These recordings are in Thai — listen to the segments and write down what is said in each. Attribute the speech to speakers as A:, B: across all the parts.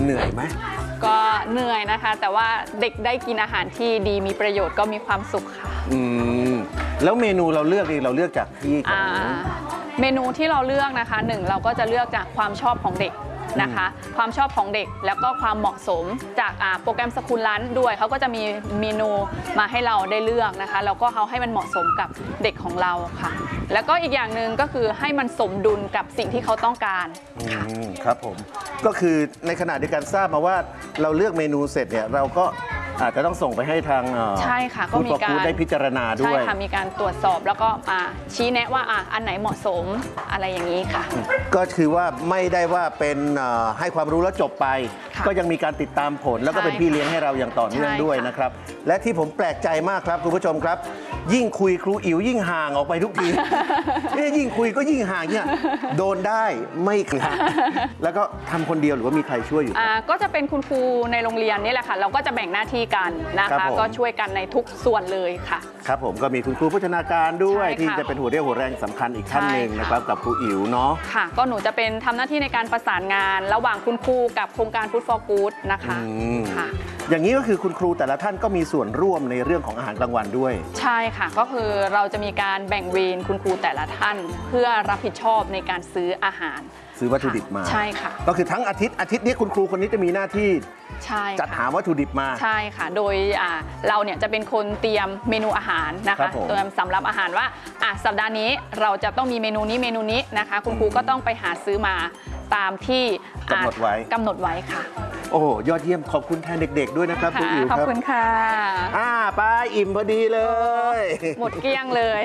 A: เหนื่อยไหม
B: ก็เหนื่อยนะคะแต่ว่าเด็กได้กินอาหารที่ดีมีประโยชน์ก็มีความสุขค่ะ
A: แล้วเมนูเราเลือกจากที่
B: เมนูที่เราเลือกนะคะเราก็จะเลือกจากความชอบของเด็กนะคะความชอบของเด็กแล้วก็ความเหมาะสมจากโปรแกรมสคูลลันช์ด้วยเขาก็จะมีเมนูมาให้เราได้เลือกนะคะแล้วก็เขาให้มันเหมาะสมกับเด็กของเราค่ะแล้วก็อีกอย่างหนึ่งก็คือให้มันสมดุลกับสิ่งที่เขาต้องการ
A: ครับผมก็คือในขณะเดียวกันทราบมาว่าเราเลือกเมนูเสร็จเนี่ยเราก็อาจจะต้องส่งไปให้ทาง
B: ใช่ค่ะก็มีการ
A: ได้พิจารณาด้วย
B: ใช่ค่ะมีการตรวจสอบแล้วก็ชี้แนะว่าอันไหนเหมาะสมอะไรอย่างนี้ค่ะ
A: ก็คือว่าไม่ได้ว่าเป็นให้ความรู้แล้วจบไปก็ยังมีการติดตามผลแล้วก็เป็นพี่เลี้ยงให้เราอย่างต่อเนื่องด้วยนะครับและที่ผมแปลกใจมากครับคุณผู้ชมครับยิ่งคุยครูอิ๋วยิ่งห่างออกไปทุกทียิ่งคุยก็ยิ่งห่างเนี่ยโดนได้ไม่กล้าแล้วก็ทำคนเดียวหรือว่ามีใครช่วยอยู่
B: ก็จะเป็นคุณครูในโรงเรียนนี่แหละค่ะเราก็จะแบ่งหน้าที่กันนะคะก็ช่วยกันในทุกส่วนเลยค่ะ
A: ครับผมก็มีคุณครูพัฒนาการด้วยที่จะเป็นหัวเรี่ยวหัวแรงสำคัญอีกท่านหนึ่งนะครับกับครูอิ๋วเนาะ
B: ค่ะก็หนูจะเป็นทำหน้าที่ในการประสานงานระหว่างคุณครูกับโครงการ Food for Good นะคะ
A: ค่ะอย่างนี้ก็คือคุณครูแต่ละท่านก็มีส่วนร่วมในเรื่องของอาหารกลางวันด้วย
B: ใช่ค่ะก็คือเราจะมีการแบ่งเวรคุณครูแต่ละท่านเพื่อรับผิดชอบในการซื้ออาหาร
A: ซื้อวัตถุดิบมา
B: ใช่ค่ะ
A: ก็คือทั้งอาทิตย์นี้คุณครูคนนี้จะมีหน้าที่จัดหาวัตถุดิบมา
B: ใช่ค่ะโดยเราเนี่ยจะเป็นคนเตรียมเมนูอาหารนะคะเตรียมสำรับอาหารว่าสัปดาห์นี้เราจะต้องมีเมนูนี้นะคะคุณครูก็ต้องไปหาซื้อมาตามที่
A: กำหนดไว้
B: ค่ะ
A: โอ้ยอดเยี่ยมขอบคุณแทนเด็กๆด้วยนะครับครูอิ๋วครับ
B: ขอบคุณค่ะ
A: ไปอิ่มพอดีเลย
B: หมดเกลี้ยงเลย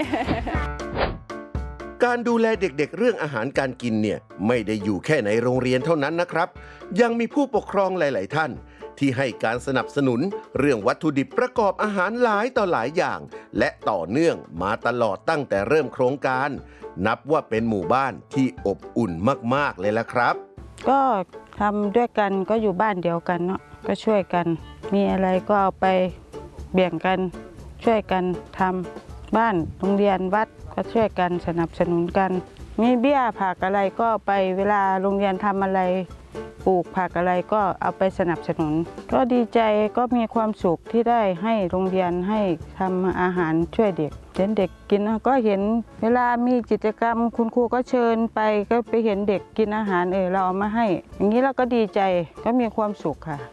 C: การดูแลเด็กๆเรื่องอาหารการกินเนี่ยไม่ได้อยู่แค่ในโรงเรียนเท่านั้นนะครับยังมีผู้ปกครองหลายๆท่านที่ให้การสนับสนุนเรื่องวัตถุดิบประกอบอาหารหลายต่อหลายอย่างและต่อเนื่องมาตลอดตั้งแต่เริ่มโครงการนับว่าเป็นหมู่บ้านที่อบอุ่นมากๆเลยละครับ
D: ก็ทำด้วยกันก็อยู่บ้านเดียวกันเนาะก็ช่วยกันมีอะไรก็เอาไปแบ่งกันช่วยกันทำบ้านโรงเรียนวัดก็ช่วยกันสนับสนุนกันมีเบี้ยผักอะไรก็ไปเวลาโรงเรียนทำอะไรปลูกผักอะไรก็เอาไปสนับสนุนก็ดีใจก็มีความสุขที่ได้ให้โรงเรียนให้ทำอาหารช่วยเด็กเห็นเด็กกินก็เห็นเวลามีกิจกรรมคุณครูก็เชิญไปก็ไปเห็นเด็กกินอาหารเราเอามาให้อย่างนี้เราก็ดีใจก็มีความสุขค่ะ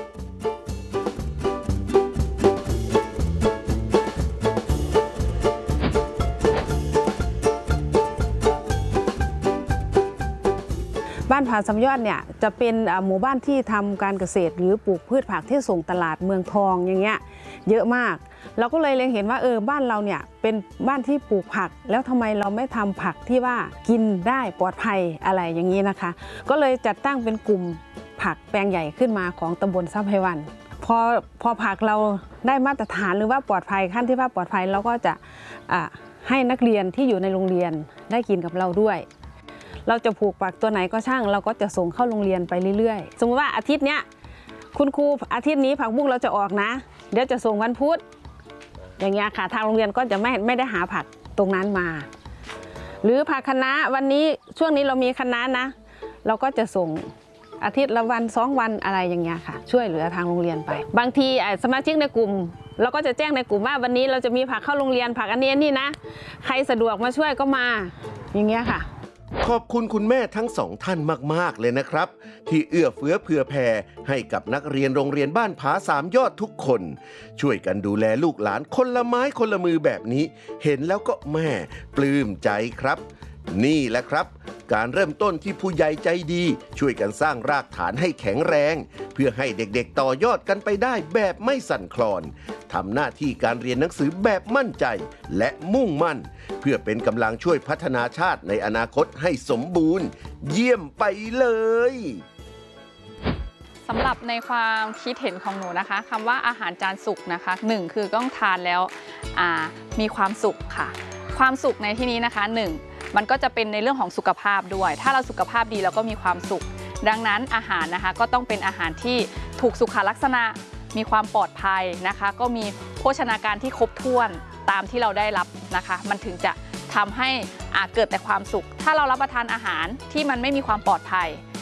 E: บ้านผาสำยอดเนี่ยจะเป็นหมู่บ้านที่ทำการเกษตรหรือปลูกพืชผักที่ส่งตลาดเมืองทองอย่างเงี้ยเยอะมากเราก็เลยเห็นว่าบ้านเราเนี่ยเป็นบ้านที่ปลูกผักแล้วทำไมเราไม่ทำผักที่ว่ากินได้ปลอดภัยอะไรอย่างนี้นะคะก็เลยจัดตั้งเป็นกลุ่มผักแปลงใหญ่ขึ้นมาของตำบลทรัพย์ไพวันพอผักเราได้มาตรฐานหรือว่าปลอดภัยขั้นที่ว่าปลอดภัยเราก็จะให้นักเรียนที่อยู่ในโรงเรียนได้กินกับเราด้วยเราจะปลูกผักตัวไหนก็ช่างเราก็จะส่งเข้าโรงเรียนไปเรื่อยๆสมมติว่าอาทิตย์เนี้ยคุณครูอาทิตย์นี้ผักบุ้งเราจะออกนะเดี๋ยวจะส่งวันพุธอย่างเงี้ยค่ะทางโรงเรียนก็จะไม่ได้หาผักตรงนั้นมาหรือผักคะน้าวันนี้ช่วงนี้เรามีคะน้านะเราก็จะส่งอาทิตย์ละวัน2 วันอะไรอย่างเงี้ยค่ะช่วยเหลือทางโรงเรียนไปบางทีสมาชิกในกลุ่มเราก็จะแจ้งในกลุ่มว่าวันนี้เราจะมีผักเข้าโรงเรียนผักอันนี้นะใครสะดวกมาช่วยก็มาอย่างเงี้ยค่ะ
C: ขอบคุณคุณแม่ทั้งสองท่านมากๆเลยนะครับที่เอื้อเฟื้อเผื่อแผ่ให้กับนักเรียนโรงเรียนบ้านผาสามยอดทุกคนช่วยกันดูแลลูกหลานคนละไม้คนละมือแบบนี้เห็นแล้วก็แม่ปลื้มใจครับนี่แหละครับการเริ่มต้นที่ผู้ใหญ่ใจดีช่วยกันสร้างรากฐานให้แข็งแรงเพื่อให้เด็กๆต่อยอดกันไปได้แบบไม่สั่นคลอนทำหน้าที่การเรียนหนังสือแบบมั่นใจและมุ่งมั่นเพื่อเป็นกำลังช่วยพัฒนาชาติในอนาคตให้สมบูรณ์เยี่ยมไปเลย
B: สำหรับในความคิดเห็นของหนูนะคะคำว่าอาหารจานสุกนะคะ1คือต้องทานแล้วมีความสุขค่ะความสุขในที่นี้นะคะ1มันก็จะเป็นในเรื่องของสุขภาพด้วยถ้าเราสุขภาพดีเราก็มีความสุขดังนั้นอาหารนะคะก็ต้องเป็นอาหารที่ถูกสุขลักษณะมีความปลอดภัยนะคะก็มีโภชนาการที่ครบถ้วนตามที่เราได้รับนะคะมันถึงจะทำให้เกิดแต่ความสุขถ้าเรารับประทานอาหารที่มันไม่มีความปลอดภัย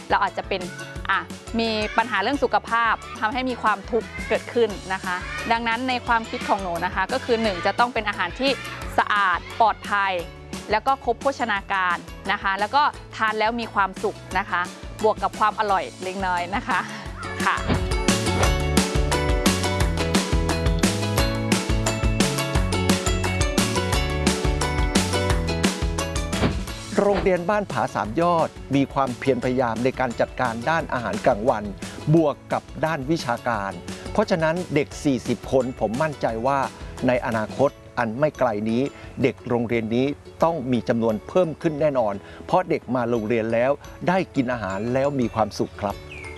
B: เราอาจจะเป็นมีปัญหาเรื่องสุขภาพทำให้มีความทุกข์เกิดขึ้นนะคะ ดังนั้นในความคิดของหนูนะคะก็คือ1จะต้องเป็นอาหารที่สะอาดปลอดภัยแล้วก็ครบโภชนาการนะคะแล้วก็ทานแล้วมีความสุขนะคะบวกกับความอร่อยเล็กน้อยนะคะค่ะ
F: โรงเรียนบ้านผาสามยอดมีความเพียรพยายามในการจัดการด้านอาหารกลางวันบวกกับด้านวิชาการ เพราะฉะนั้นเด็ก 40 คนผมมั่นใจว่าในอนาคตอันไม่ไกลนี้เด็กโรงเรียนนี้ต้องมีจำนวนเพิ่มขึ้นแน่นอนเพราะเด็กมาโรงเรียนแล้วได้กินอาหารแล้วมีความสุขครับ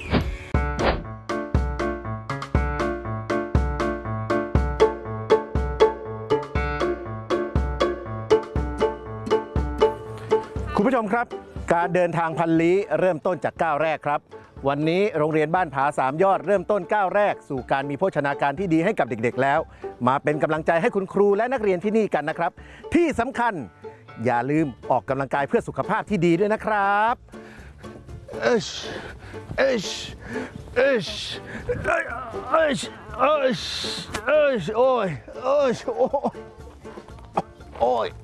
A: คุณผู้ชมครับการเดินทางพันลี้เริ่มต้นจากก้าวแรกครับวันนี้โรงเรียนบ้านผาสามยอดเริ่มต้นก้าวแรกสู่การมีโภชนาการที่ดีให้กับเด็กๆแล้วมาเป็นกำลังใจให้คุณครูและนักเรียนที่นี่กันนะครับที่สำคัญอย่าลืมออกกำลังกายเพื่อสุขภาพที่ดีด้วยนะครับโอ้ย